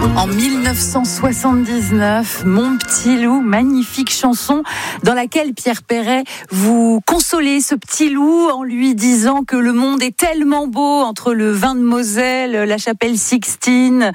En 1979, Mon petit loup, magnifique chanson dans laquelle Pierre Perret vous consolez ce petit loup en lui disant que le monde est tellement beau entre le vin de Moselle, la chapelle Sixtine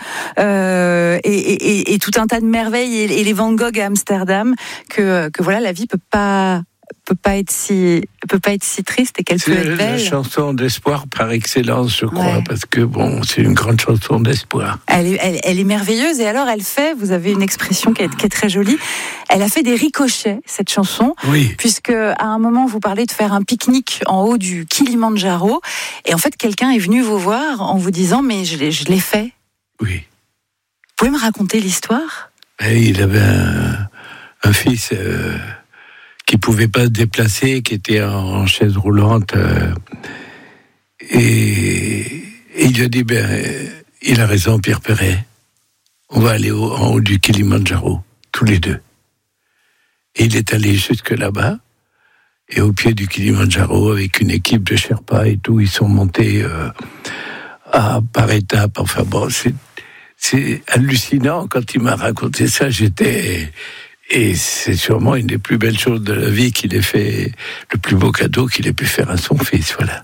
et tout un tas de merveilles et les Van Gogh à Amsterdam que voilà, la vie peut pas être si triste et qu'elle peut être belle. C'est la chanson d'espoir par excellence, je crois, parce que c'est une grande chanson d'espoir. Elle est merveilleuse, et alors elle fait, vous avez une expression qui est très jolie, elle a fait des ricochets, cette chanson, puisque à un moment vous parlez de faire un pique-nique en haut du Kilimandjaro, et en fait quelqu'un est venu vous voir en vous disant mais je l'ai fait. Oui. Vous pouvez me raconter l'histoire ? Il avait un fils qui pouvait pas se déplacer, qui était en chaise roulante, et il lui a dit il a raison, Pierre Perret, on va aller en haut du Kilimandjaro, tous les deux. Et il est allé jusque là-bas, et au pied du Kilimandjaro, avec une équipe de Sherpas et tout, ils sont montés par étapes. Enfin bon, c'est hallucinant. Quand il m'a raconté ça, et c'est sûrement une des plus belles choses de la vie qu'il ait fait, le plus beau cadeau qu'il ait pu faire à son fils, voilà.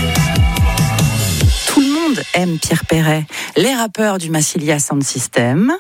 Tout le monde aime Pierre Perret. Les rappeurs du Massilia Sound System,